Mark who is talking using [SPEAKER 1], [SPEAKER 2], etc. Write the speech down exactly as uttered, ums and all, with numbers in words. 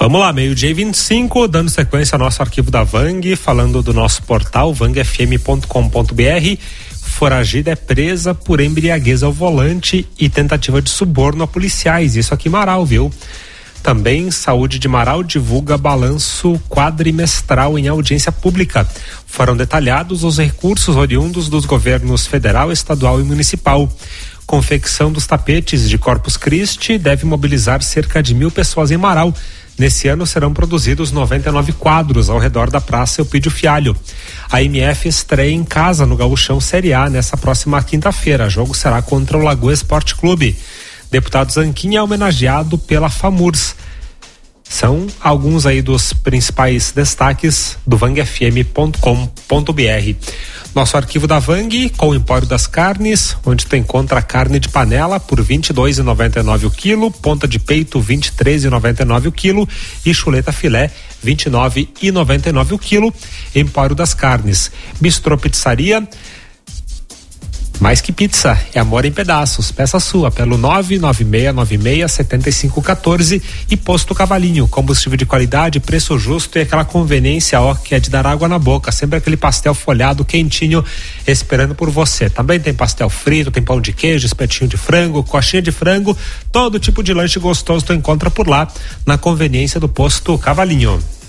[SPEAKER 1] Vamos lá, meio-dia e vinte e cinco, dando sequência ao nosso arquivo da Vang, falando do nosso portal vang f m ponto com ponto b r. Foragida é presa por embriaguez ao volante e tentativa de suborno a policiais. Isso aqui em Marau, viu? Também Saúde de Marau divulga balanço quadrimestral em audiência pública. Foram detalhados os recursos oriundos dos governos federal, estadual e municipal. Confecção dos tapetes de Corpus Christi deve mobilizar cerca de mil pessoas em Marau. Nesse ano serão produzidos noventa e nove quadros ao redor da Praça Eupídio Fialho. A M F estreia em casa no Gauchão Série A nessa próxima quinta-feira. O jogo será contra o Lagoa Esporte Clube. Deputado Zanquim é homenageado pela FAMURS. São alguns aí dos principais destaques do vang f m ponto com ponto b r. Nosso arquivo da Vang com o Empório das Carnes, onde tu encontra carne de panela por vinte e dois reais e noventa e nove centavos o quilo, ponta de peito vinte e três reais e noventa e nove centavos o quilo e chuleta filé vinte e nove reais e noventa e nove centavos o quilo. Empório das Carnes. Bistrô Pizzaria. Mais que pizza, é amor em pedaços. Peça sua pelo nove nove seis nove seis sete cinco um quatro e Posto Cavalinho, combustível de qualidade, preço justo e aquela conveniência, ó, que é de dar água na boca. Sempre aquele pastel folhado, quentinho, esperando por você. Também tem pastel frito, tem pão de queijo, espetinho de frango, coxinha de frango, todo tipo de lanche gostoso tu encontra por lá, na conveniência do Posto Cavalinho.